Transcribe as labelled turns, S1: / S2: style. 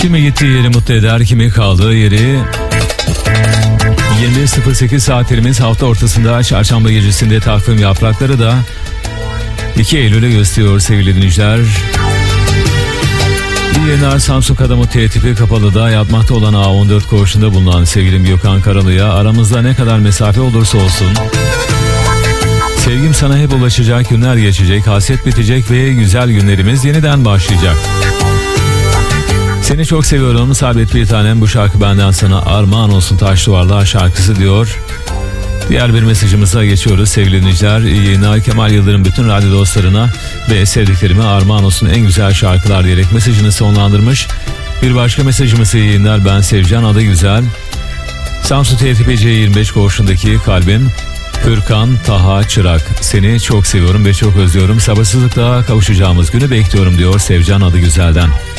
S1: Kimi gittiği yeri mutlu eder, kimi kaldığı yeri. 21.08 saatlerimiz hafta ortasında çarşamba gecesinde takvim yaprakları da 2 Eylül'e gösteriyor sevgili dinleyiciler. İyi yayınlar. Samsun Kadamut T tipi Kapalı'da yatmakta olan A14 koğuşunda bulunan sevgilim Gökhan Karalı'ya aramızda ne kadar mesafe olursa olsun sevgim sana hep ulaşacak, günler geçecek, hasret bitecek ve güzel günlerimiz yeniden başlayacak. Seni çok seviyorum sabit bir tanem, bu şarkı benden sana armağan olsun taş duvarlar şarkısı diyor. Diğer bir mesajımıza geçiyoruz sevgili dinleyiciler. İyi yayınlar. Kemal Yıldırım bütün radyo dostlarına ve sevdiklerime armağan olsun en güzel şarkılar diyerek mesajını sonlandırmış. Bir başka mesajımız iyi yayınlar. Ben Sevcan adı güzel. Samsun TTPC 25 koğuşundaki kalbim Hürkan Taha Çırak. Seni çok seviyorum ve çok özlüyorum. Sabırsızlıkla kavuşacağımız günü bekliyorum diyor Sevcan adı güzelden.